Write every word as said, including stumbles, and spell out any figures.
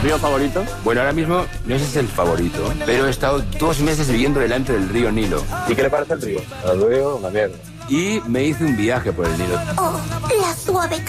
¿Río favorito? Bueno, ahora mismo no sé si es el favorito, pero he estado dos meses viviendo delante del río Nilo. ¿Y qué le parece el río? El río, una mierda. Y me hice un viaje por el Nilo. Oh, la suave